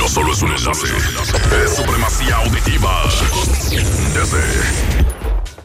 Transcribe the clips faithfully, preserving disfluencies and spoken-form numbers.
no solo es un enlace, es supremacía auditiva. Desde...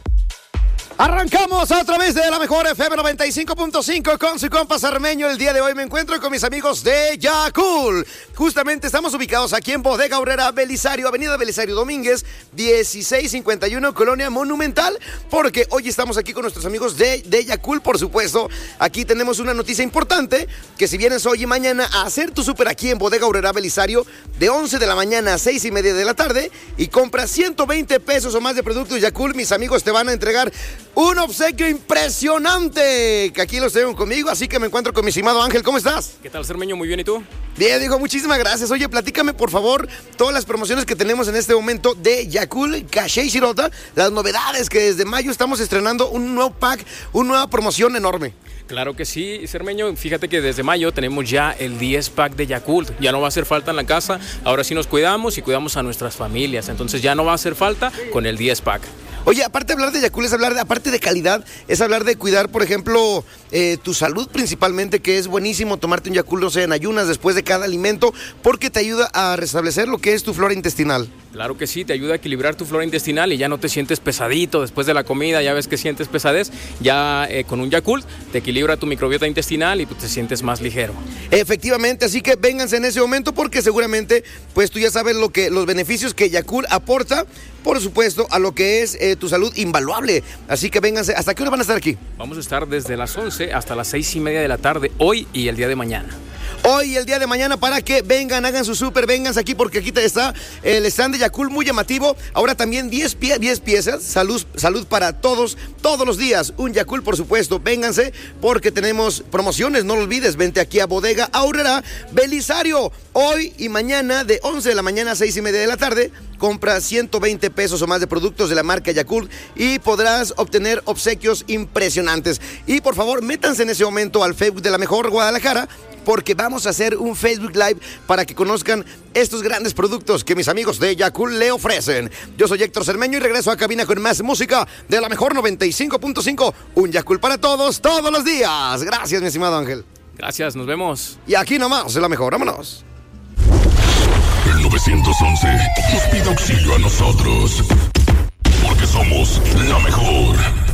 Arrancamos a través de la mejor F M noventa y cinco punto cinco con su compa Sarmeño. El día de hoy me encuentro con mis amigos de Yakult. Justamente estamos ubicados aquí en Bodega Aurrera Belisario, Avenida Belisario Domínguez, dieciséis cincuenta y uno, Colonia Monumental, porque hoy estamos aquí con nuestros amigos de, de Yakult, por supuesto. Aquí tenemos una noticia importante, que si vienes hoy y mañana a hacer tu súper aquí en Bodega Aurrera Belisario, de once de la mañana a seis y media de la tarde, y compras ciento veinte pesos o más de productos Yakult, mis amigos te van a entregar un obsequio impresionante, que aquí los tengo conmigo, así que me encuentro con mi estimado Ángel. ¿Cómo estás? ¿Qué tal, Cermeño? Muy bien, ¿y tú? Bien, digo, muchísimas gracias. Oye, platícame, por favor, todas las promociones que tenemos en este momento de Yakult, Caché y Shirota, las novedades que desde mayo estamos estrenando un nuevo pack, una nueva promoción enorme. Claro que sí, Cermeño. Fíjate que desde mayo tenemos ya el diez pack de Yakult. Ya no va a hacer falta en la casa. Ahora sí nos cuidamos y cuidamos a nuestras familias. Entonces ya no va a hacer falta con el diez pack. Oye, aparte de hablar de Yakult, es hablar de, aparte de calidad, es hablar de cuidar, por ejemplo, eh, tu salud principalmente, que es buenísimo tomarte un Yakult, no sé, en ayunas después de cada alimento, porque te ayuda a restablecer lo que es tu flora intestinal. Claro que sí, te ayuda a equilibrar tu flora intestinal y ya no te sientes pesadito después de la comida, ya ves que sientes pesadez, ya eh, con un Yakult te equilibra tu microbiota intestinal y pues, te sientes más ligero. Efectivamente, así que vénganse en ese momento porque seguramente pues tú ya sabes lo que, los beneficios que Yakult aporta, por supuesto, a lo que es eh, tu salud invaluable. Así que vénganse. ¿Hasta qué hora van a estar aquí? Vamos a estar desde las once hasta las seis y media de la tarde, hoy y el día de mañana. Hoy y el día de mañana para que vengan, hagan su súper, vénganse aquí porque aquí está el stand de Yakult muy llamativo. Ahora también diez, pie, diez piezas, salud, salud para todos, todos los días. Un Yakult, por supuesto, vénganse porque tenemos promociones, no lo olvides. Vente aquí a Bodega Aurrera Belisario. Hoy y mañana de once de la mañana a seis y media de la tarde. Compra ciento veinte pesos o más de productos de la marca Yakult y podrás obtener obsequios impresionantes. Y por favor, métanse en ese momento al Facebook de La Mejor Guadalajara, porque vamos a hacer un Facebook Live para que conozcan estos grandes productos que mis amigos de Yakult le ofrecen. Yo soy Héctor Cermeño y regreso a cabina con más música de La Mejor noventa y cinco punto cinco. Un Yakult para todos, todos los días. Gracias, mi estimado Ángel. Gracias, nos vemos. Y aquí nomás, La Mejor, vámonos. El nueve once nos pide auxilio a nosotros, porque somos la mejor.